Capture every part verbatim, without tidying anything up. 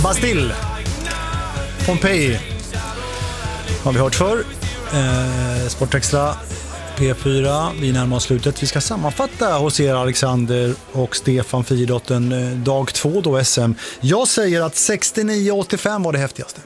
Bastille, Pompeji har vi hört förr. eh, Sportextra P fyra, vi närmar oss slutet. Vi ska sammanfatta hos er Alexander och Stefan Fridotten eh, dag två då S M. Jag säger att sextionio åttiofem var det häftigaste.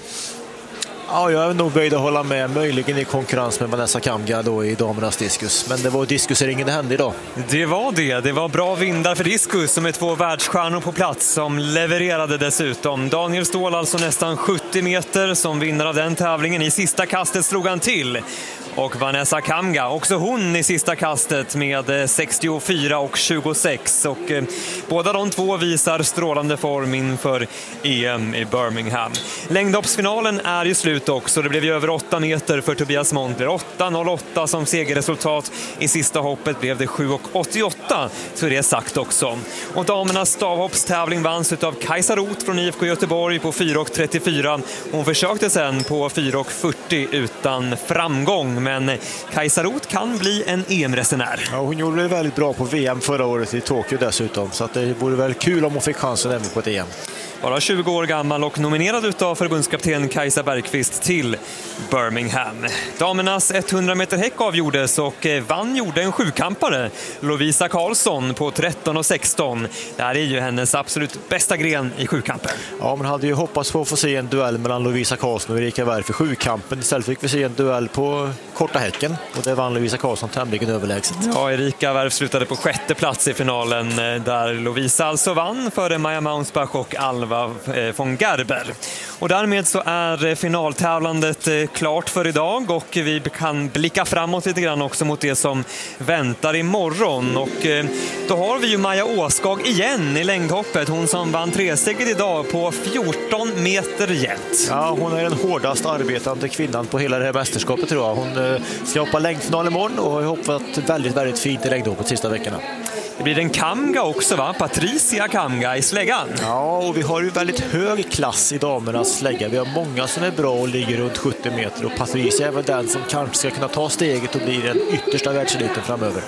Ja, jag är nog böjd att hålla med, möjligen i konkurrens med Vanessa Kamga då i damernas diskus. Men det var diskusringen det hände idag. Det var det. Det var bra vindar för diskus som är två världsstjärnor på plats som levererade dessutom. Daniel Ståhl alltså nästan sjuttio meter som vinnare av den tävlingen. I sista kastet slog han till. Och Vanessa Kamga, också hon i sista kastet med sextiofyra och tjugosex. Och eh, båda de två visar strålande form inför E M i Birmingham. Längdhoppsfinalen är ju slut också. Det blev ju över åtta meter för Tobias Montler. åtta noll åtta som segerresultat. I sista hoppet blev det sju åttioåtta, så är det sagt också. Och damernas stavhoppstävling vanns av Kajsa Roth från I F K Göteborg på fyra trettiofyra. Hon försökte sen på fyra fyrtio utan framgång. Men Kajsa Roth kan bli en E M-resenär. Ja, hon gjorde det väldigt bra på V M förra året i Tokyo dessutom. Så att det vore väl kul om hon fick chansen även på ett E M. Bara tjugo år gammal och nominerad utav förbundskapten Kajsa Bergqvist till Birmingham. Damernas hundra meter häck avgjordes och vann gjorde en sjukampare, Lovisa Karlsson på tretton och sexton. Det här är ju hennes absolut bästa gren i sjukampen. Ja, men hade ju hoppats på att få se en duell mellan Lovisa Karlsson och Erika Berg för sjukampen. Istället fick vi se en duell på korta häcken och det vann Lovisa Karlsson tämligen överlägset. Ja, Erika Berg slutade på sjätte plats i finalen där Lovisa alltså vann före Maja Maunsbach och Alva von Gerber. Och därmed så är finaltävlandet klart för idag och vi kan blicka framåt lite grann också mot det som väntar imorgon. Och då har vi ju Maja Åskag igen i längdhoppet. Hon som vann tresteget idag på fjorton meter jämnt. Ja, hon är den hårdast arbetande kvinnan på hela det här mästerskapet tror jag. Hon ska hoppa längdfinal imorgon och har hoppat väldigt, väldigt fint i längdhoppet sista veckorna. Det blir en Kamga också va? Patricia Kamga i släggan. Ja, och vi har ju väldigt hög klass i damernas slägga. Vi har många som är bra och ligger runt sjuttio meter. Och Patricia är väl den som kanske ska kunna ta steget och bli den yttersta världseliten framöver.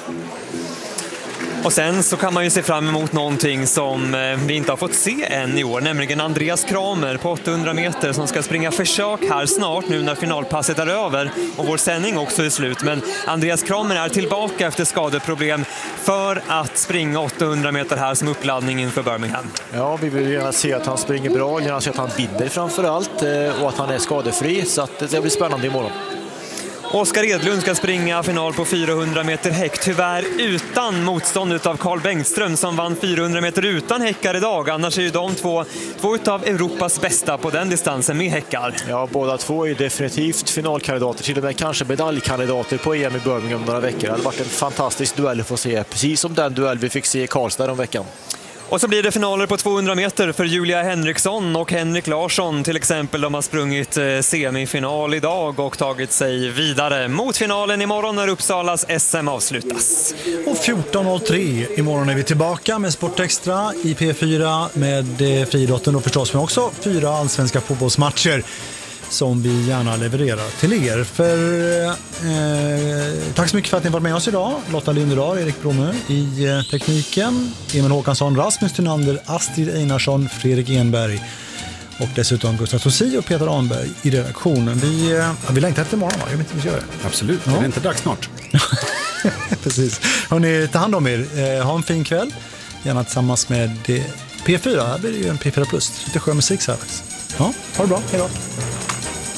Och sen så kan man ju se fram emot någonting som vi inte har fått se än i år, nämligen Andreas Kramer på åttahundra meter som ska springa försök här snart nu när finalpasset är över och vår sändning också är slut. Men Andreas Kramer är tillbaka efter skadeproblem för att springa åttahundra meter här som uppladdning inför Birmingham. Ja, vi vill gärna se att han springer bra, gärna se att han vinner framför allt och att han är skadefri, så att det blir spännande imorgon. Oskar Edlund ska springa final på fyrahundra meter häck, tyvärr utan motstånd av Carl Bengtström som vann fyrahundra meter utan häckar idag. Annars är ju de två, två av Europas bästa på den distansen med häckar. Ja, båda två är definitivt finalkandidater, till och med kanske medaljkandidater på E M i Birmingham om några veckor. Det hade varit en fantastisk duell att få se, precis som den duell vi fick se i Karlstad om veckan. Och så blir det finaler på tvåhundra meter för Julia Henriksson och Henrik Larsson till exempel. De har sprungit semifinal idag och tagit sig vidare mot finalen imorgon när Uppsalas S M avslutas. Och fjorton noll tre imorgon är vi tillbaka med Sportextra i P fyra med friidrotten och förstås men också fyra allsvenska fotbollsmatcher som vi gärna levererar till er. För, eh, tack så mycket för att ni var med oss idag. Lotta Linderdahl, Erik Bromö i eh, tekniken, Emil Håkansson, Rasmus Tynander, Astrid Einarsson, Fredrik Enberg och dessutom Gustav Tossi och Peter Arnberg i redaktionen. Vi, eh, vi längtar efter imorgon, va? Jag vet inte, vi gör det. Absolut, ja. Det är inte dags snart. Precis. Hörrni, ta hand om er. Eh, ha en fin kväll. Gärna tillsammans med eh, P fyra. Här blir det ju en P fyra plus. Lite skön musik så här. Ja, ha det bra. Hej då.